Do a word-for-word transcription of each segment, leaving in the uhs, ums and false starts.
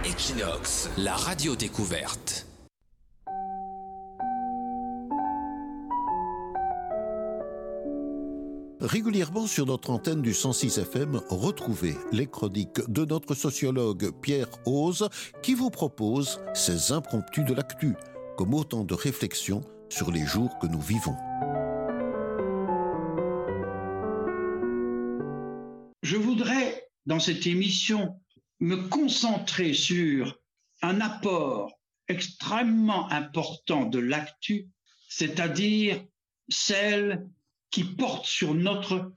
Equinox, la radio découverte. Régulièrement sur notre antenne du cent six F M, retrouvez les chroniques de notre sociologue Pierre Ose qui vous propose ses impromptus de l'actu, comme autant de réflexions sur les jours que nous vivons. Je voudrais, dans cette émission, me concentrer sur un apport extrêmement important de l'actu, c'est-à-dire celle qui porte sur notre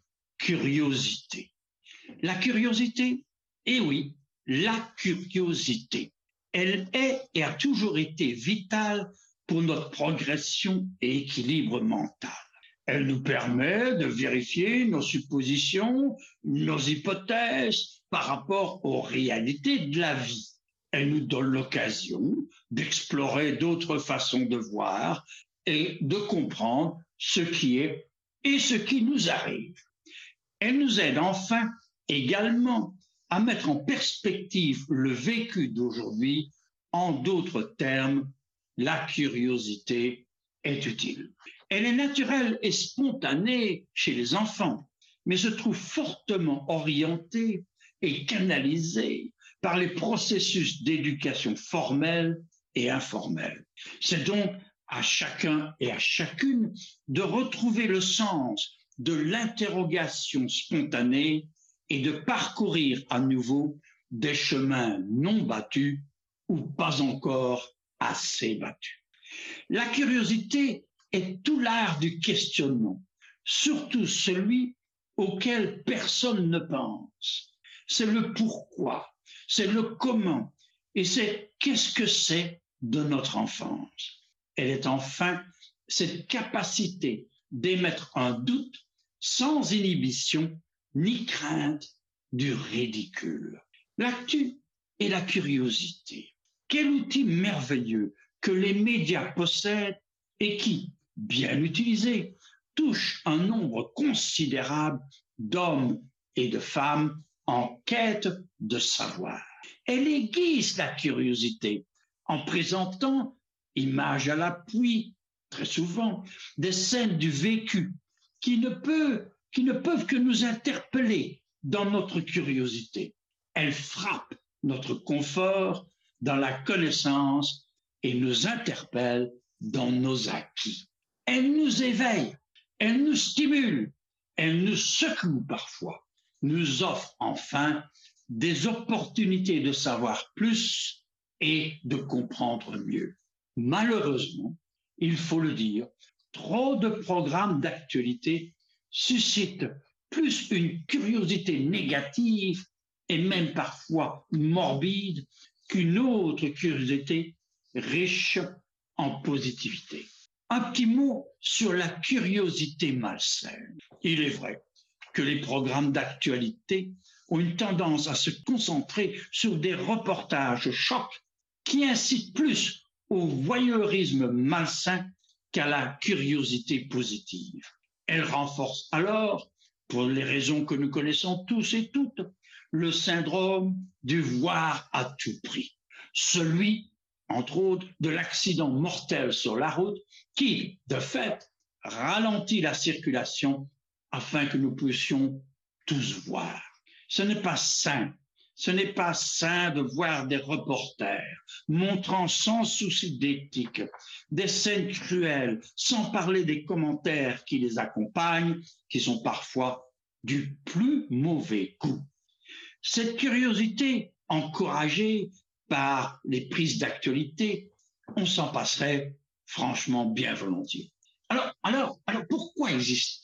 curiosité. La curiosité, eh oui, la curiosité, elle est et a toujours été vitale pour notre progression et équilibre mental. Elle nous permet de vérifier nos suppositions, nos hypothèses par rapport aux réalités de la vie. Elle nous donne l'occasion d'explorer d'autres façons de voir et de comprendre ce qui est et ce qui nous arrive. Elle nous aide enfin également à mettre en perspective le vécu d'aujourd'hui. En d'autres termes, la curiosité est utile. Elle est naturelle et spontanée chez les enfants, mais se trouve fortement orientée et canalisée par les processus d'éducation formelle et informelle. C'est donc à chacun et à chacune de retrouver le sens de l'interrogation spontanée et de parcourir à nouveau des chemins non battus ou pas encore assez battus. La curiosité est tout l'art du questionnement, surtout celui auquel personne ne pense. C'est le pourquoi, c'est le comment, et c'est qu'est-ce que c'est de notre enfance. Elle est enfin cette capacité d'émettre un doute sans inhibition ni crainte du ridicule. L'actu et la curiosité. Quel outil merveilleux que les médias possèdent et qui, bien utilisé, touche un nombre considérable d'hommes et de femmes en quête de savoir. Elle aiguise la curiosité en présentant, images à l'appui, très souvent, des scènes du vécu qui ne, peut, qui ne peuvent que nous interpeller dans notre curiosité. Elle frappe notre confort dans la connaissance et nous interpelle dans nos acquis. Elle nous éveille, elle nous stimule, elle nous secoue parfois, nous offre enfin des opportunités de savoir plus et de comprendre mieux. Malheureusement, il faut le dire, trop de programmes d'actualité suscitent plus une curiosité négative et même parfois morbide qu'une autre curiosité riche en positivité. Un petit mot sur la curiosité malsaine. Il est vrai que les programmes d'actualité ont une tendance à se concentrer sur des reportages chocs qui incitent plus au voyeurisme malsain qu'à la curiosité positive. Elle renforce alors, pour les raisons que nous connaissons tous et toutes, le syndrome du voir à tout prix. Celui, entre autres, de l'accident mortel sur la route qui, de fait, ralentit la circulation afin que nous puissions tous voir. Ce n'est pas sain. Ce n'est pas sain de voir des reporters montrant sans souci d'éthique des scènes cruelles, sans parler des commentaires qui les accompagnent, qui sont parfois du plus mauvais goût. Cette curiosité, encouragée par les prises d'actualité, on s'en passerait franchement bien volontiers. Alors, alors, alors pourquoi existe-t-elle ?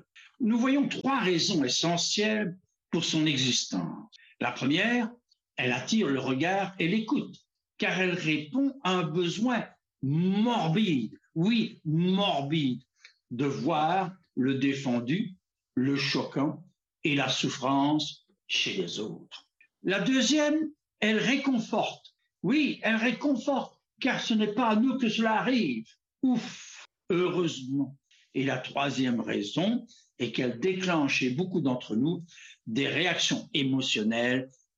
Nous voyons trois raisons essentielles pour son existence. La première, elle attire le regard et l'écoute, car elle répond à un besoin morbide, oui, morbide, de voir le défendu, le choquant et la souffrance chez les autres. La deuxième, elle réconforte. Oui, elle réconforte, car ce n'est pas à nous que cela arrive. Ouf, heureusement. Et la troisième raison est qu'elle déclenche chez beaucoup d'entre nous des réactions émotionnelles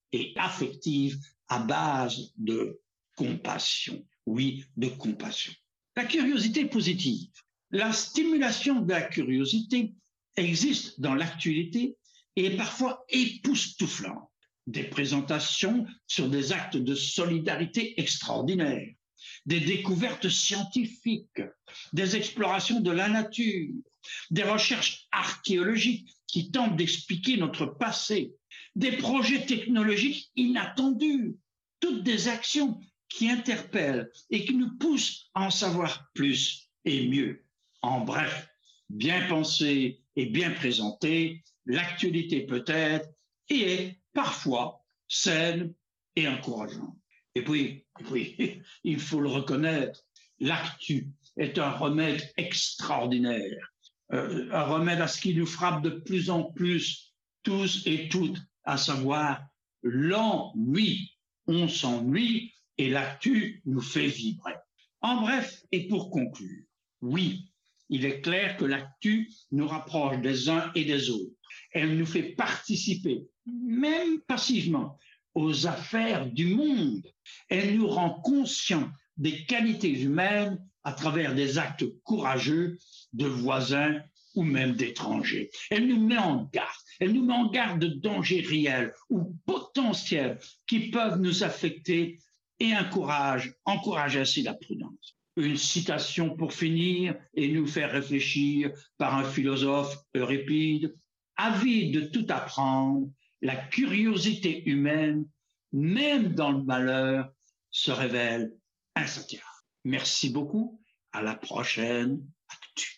et affective à base de compassion. Oui, de compassion. La curiosité positive. La stimulation de la curiosité existe dans l'actualité et est parfois époustouflante. Des présentations sur des actes de solidarité extraordinaires, des découvertes scientifiques, des explorations de la nature, des recherches archéologiques qui tentent d'expliquer notre passé, des projets technologiques inattendus, toutes des actions qui interpellent et qui nous poussent à en savoir plus et mieux. En bref, bien pensée et bien présentée, l'actualité peut être et est parfois saine et encourageante. Et puis, et puis, il faut le reconnaître, l'actu est un remède extraordinaire, euh, un remède à ce qui nous frappe de plus en plus, tous et toutes, à savoir l'ennui. On s'ennuie et l'actu nous fait vibrer. En bref, et pour conclure, oui, il est clair que l'actu nous rapproche des uns et des autres. Elle nous fait participer, même passivement, aux affaires du monde. Elle nous rend conscients des qualités humaines à travers des actes courageux de voisins ou même d'étrangers. Elle nous met en garde. Elle nous met en garde de dangers réels ou potentiels qui peuvent nous affecter et encourage, encourage ainsi la prudence. Une citation pour finir et nous faire réfléchir par un philosophe Euripide. Avide de tout apprendre, la curiosité humaine, même dans le malheur, se révèle insatiable. Merci beaucoup. À la prochaine.